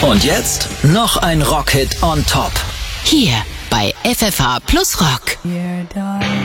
Und jetzt noch ein Rockhit on top. Hier bei FFH plus Rock. Dear darling.